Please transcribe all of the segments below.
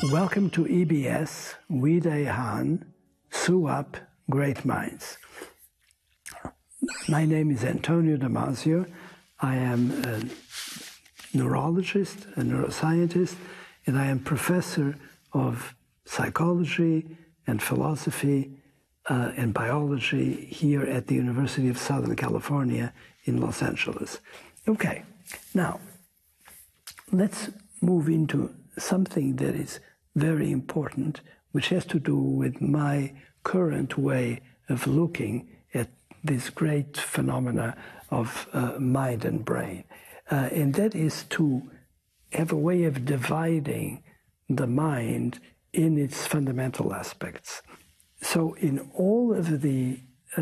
Welcome to EBS, Wide Han, SUAP, Great Minds. My name is Antonio Damasio. I am a neurologist, a neuroscientist, and I am professor of psychology and philosophy and biology here at the University of Southern California in Los Angeles. Okay, now let's move into something that is very important, which has to do with my current way of looking at this great phenomena of mind and brain. And that is to have a way of dividing the mind in its fundamental aspects. So in all of the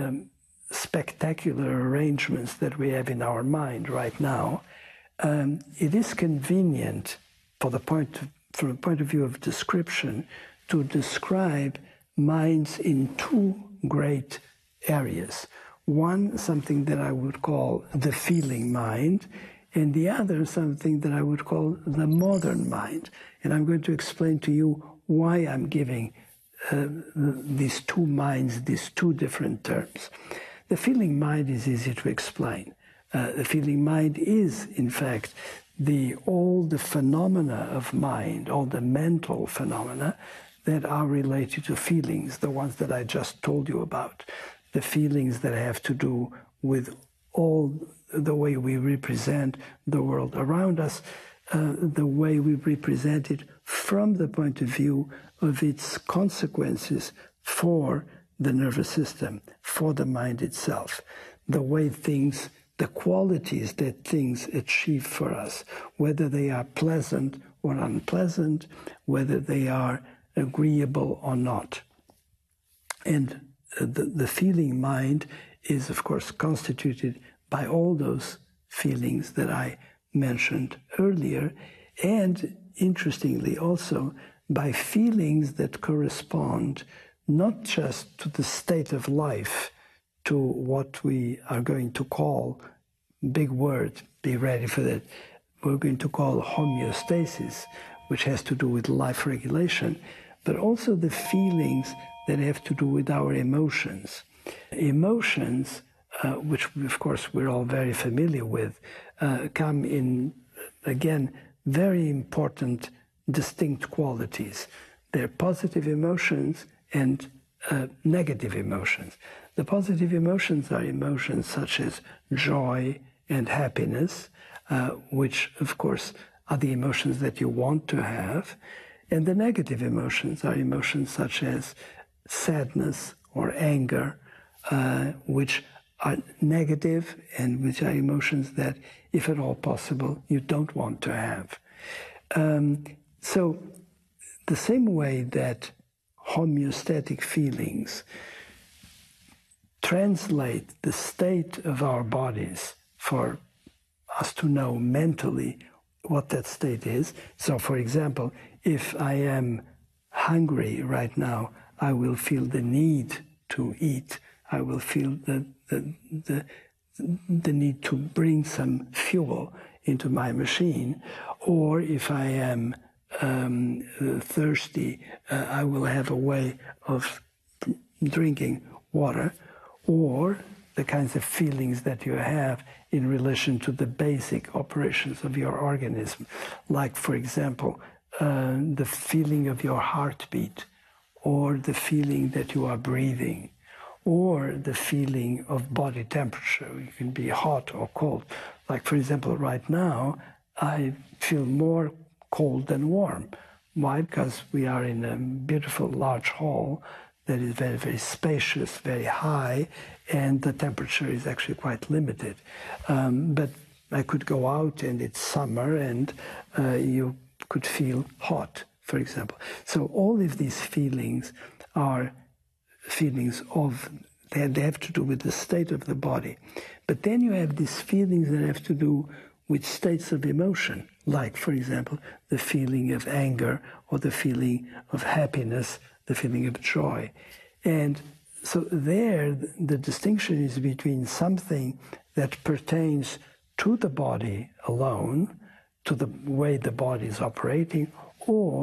spectacular arrangements that we have in our mind right now, it is convenient from the point of view of description to describe minds in two great areas. One, something that I would call the feeling mind, and the other, something that I would call the modern mind. And I'm going to explain to you why I'm giving these two minds, these two different terms. The feeling mind is easy to explain. The feeling mind is, in fact, all the phenomena of mind, all the mental phenomena that are related to feelings, the ones that I just told you about, the feelings that have to do with all the way we represent the world around us, the way we represent it from the point of view of its consequences for the nervous system, for the mind itself, the way things, the qualities that things achieve for us, whether they are pleasant or unpleasant, whether they are agreeable or not. And the feeling mind is, of course, constituted by all those feelings that I mentioned earlier, and interestingly also by feelings that correspond not just to the state of life, to what we are going to call, big word, be ready for that, we're going to call homeostasis, which has to do with life regulation, but also the feelings that have to do with our emotions. Emotions, which of course we're all very familiar with, come in, again, very important distinct qualities. They're positive emotions and negative emotions. The positive emotions are emotions such as joy and happiness, which of course are the emotions that you want to have. And the negative emotions are emotions such as sadness or anger, which are negative and which are emotions that, if at all possible, you don't want to have. So the same way that homeostatic feelings translate the state of our bodies for us to know mentally what that state is. So, for example, if I am hungry right now, I will feel the need to eat. I will feel the need to bring some fuel into my machine. Or if I am thirsty, I will have a way of drinking water, or the kinds of feelings that you have in relation to the basic operations of your organism, like, for example, the feeling of your heartbeat, or the feeling that you are breathing, or the feeling of body temperature. You can be hot or cold. Like, for example, right now, I feel more cold than warm. Why? Because we are in a beautiful large hall that is very, very spacious, very high, and the temperature is actually quite limited. But I could go out and it's summer and you could feel hot, for example. So all of these feelings are feelings of, they have to do with the state of the body. But then you have these feelings that have to do with states of emotion, like, for example, the feeling of anger or the feeling of happiness, the feeling of joy. And so there, the distinction is between something that pertains to the body alone, to the way the body is operating, or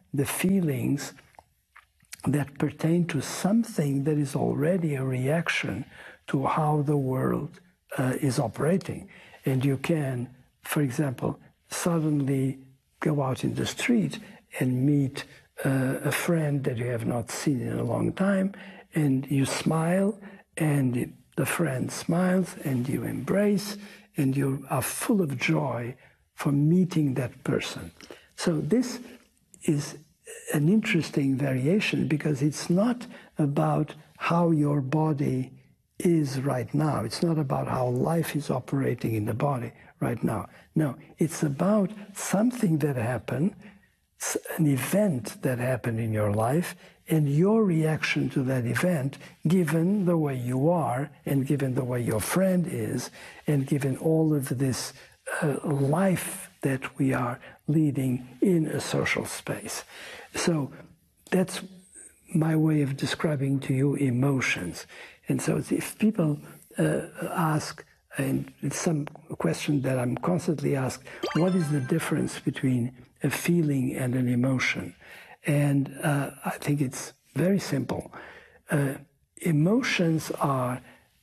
the feelings that pertain to something that is already a reaction to how the world is operating. And you can, for example, suddenly go out in the street and meet a friend that you have not seen in a long time, and you smile, and the friend smiles, and you embrace, and you are full of joy for meeting that person. So this is an interesting variation, because it's not about how your body is right now. It's not about how life is operating in the body right now. No, it's about something that happened, an event that happened in your life, and your reaction to that event, given the way you are, and given the way your friend is, and given all of this life that we are leading in a social space. So that's my way of describing to you emotions. And so if people ask, and it's some question that I'm constantly asked, what is the difference between a feeling and an emotion? And I think it's very simple. Emotions are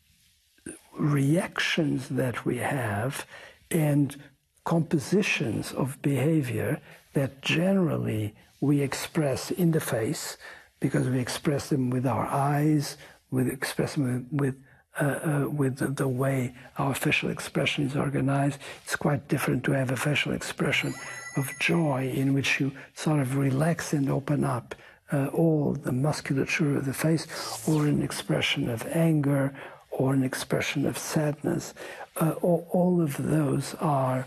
reactions that we have and compositions of behavior that generally we express in the face, because we express them with our eyes, we express them with the way our facial expression is organized. It's quite different to have a facial expression of joy in which you sort of relax and open up all the musculature of the face, or an expression of anger, or an expression of sadness. All of those are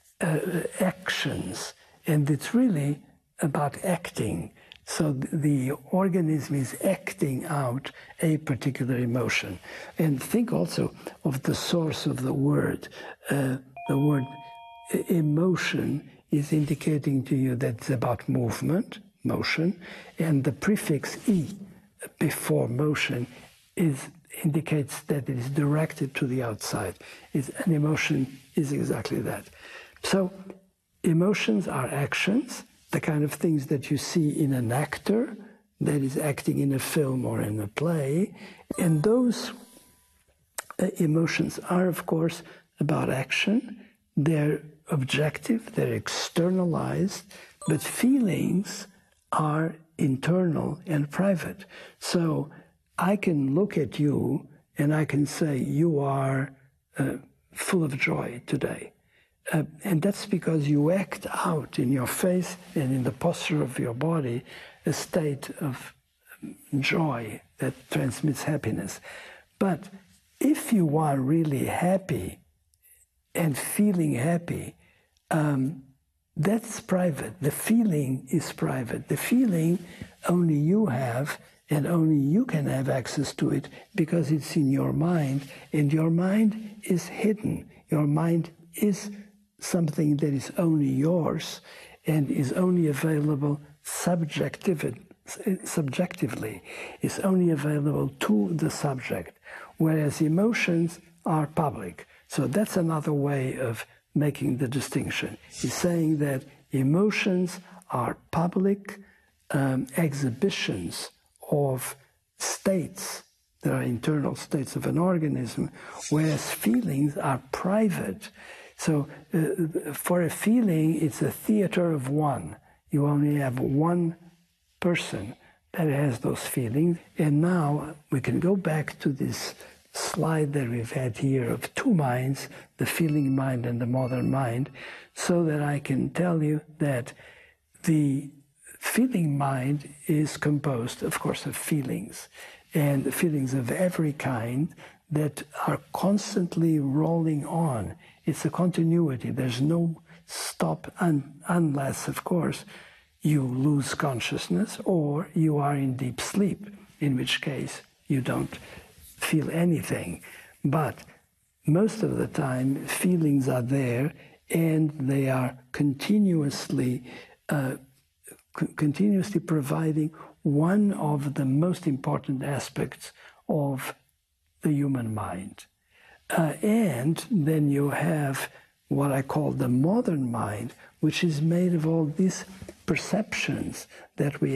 actions, and it's really about acting. So the organism is acting out a particular emotion. And think also of the source of the word. The word emotion is indicating to you that it's about movement, motion, and the prefix "e" before motion indicates that it is directed to the outside. An emotion is exactly that. So emotions are actions, the kind of things that you see in an actor that is acting in a film or in a play. And those emotions are, of course, about action. They're objective, they're externalized, but feelings are internal and private. So I can look at you and I can say, you are full of joy today. And that's because you act out in your face and in the posture of your body a state of joy that transmits happiness. But if you are really happy and feeling happy, that's private. The feeling is private. The feeling only you have, and only you can have access to it, because it's in your mind, and your mind is hidden. Your mind is something that is only yours and is only available subjectively. It's only available to the subject, whereas emotions are public. So that's another way of making the distinction. He's saying that emotions are public exhibitions of states that are internal states of an organism, whereas feelings are private. So for a feeling, it's a theater of one. You only have one person that has those feelings. And now we can go back to this slide that we've had here of two minds, the feeling mind and the modern mind, so that I can tell you that the feeling mind is composed, of course, of feelings, and feelings of every kind that are constantly rolling on. It's a continuity. There's no stop unless, of course, you lose consciousness or you are in deep sleep, in which case you don't feel anything. But most of the time, feelings are there, and they are continuously providing one of the most important aspects of the human mind. And then you have what I call the modern mind, which is made of all these perceptions that we